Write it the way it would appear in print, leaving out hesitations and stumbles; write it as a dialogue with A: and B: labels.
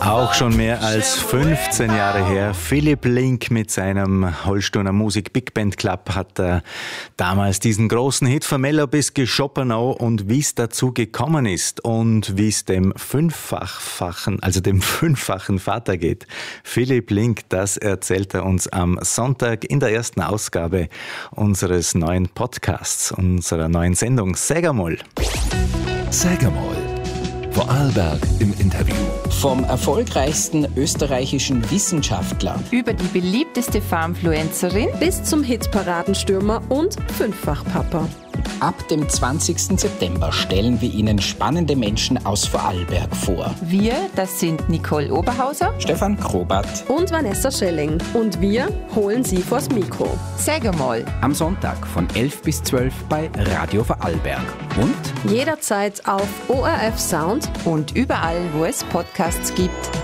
A: Auch schon mehr als 15 Jahre her. Philipp Link mit seinem Holsteiner Musik Big Band Club hat damals diesen großen Hit von Mellowbisk Chopinau und wie es dazu gekommen ist und wie es dem fünffachen Vater geht. Philipp Link, das erzählt er uns am Sonntag in der ersten Ausgabe unseres neuen Podcasts, unserer neuen Sendung Sag einmal.
B: Sag einmal. Vorarlberg im Interview.
C: Vom erfolgreichsten österreichischen Wissenschaftler
D: über die beliebteste Farmfluencerin
E: bis zum Hitparadenstürmer und Fünffachpapa.
C: Ab dem 20. September stellen wir Ihnen spannende Menschen aus Vorarlberg vor.
D: Wir, das sind Nicole Oberhauser,
C: Stefan Krobat
E: und Vanessa Schelling. Und wir holen Sie vors Mikro.
D: Sag einmal.
C: Am Sonntag von 11 bis 12 bei Radio Vorarlberg. Und
E: jederzeit auf ORF Sound
D: und überall, wo es Podcasts gibt.